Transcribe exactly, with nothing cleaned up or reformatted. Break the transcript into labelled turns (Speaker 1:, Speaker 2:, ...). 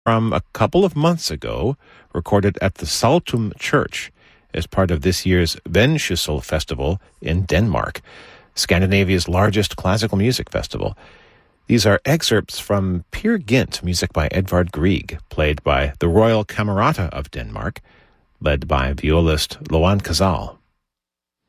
Speaker 1: from a couple of months ago, recorded at the Saltum Church as part of this year's Vendsyssel Festival in Denmark, Scandinavia's largest classical music festival. These are excerpts from Peer Gynt, music by Edvard Grieg, played by the Royal Camerata of Denmark, led by violist Loan Casal.